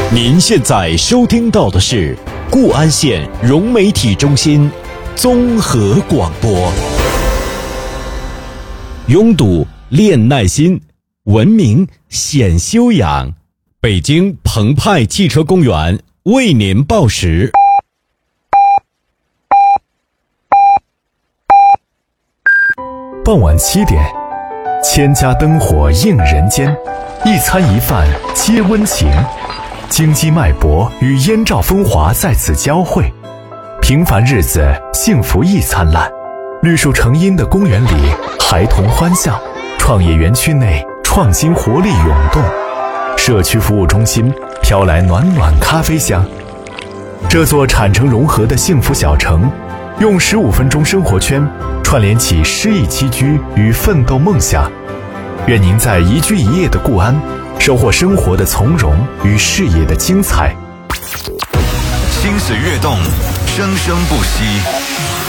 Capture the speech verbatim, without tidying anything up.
您现在收听到的是固安县融媒体中心综合广播。拥堵练耐心，文明显修养。北京澎湃汽车公园为您报时。 傍晚七点，千家灯火映人间，一餐一饭皆温情，京畿脉搏与燕赵风华在此交汇，平凡日子幸福亦灿烂。绿树成荫的公园里，孩童欢笑，创业园区内创新活力涌动，社区服务中心飘来暖暖咖啡香。这座产城融合的幸福小城，用十五分钟生活圈串联起诗意栖居与奋斗梦想。愿您在一居一业的固安，收获生活的从容与事业的精彩。 心水跃动，生生不息。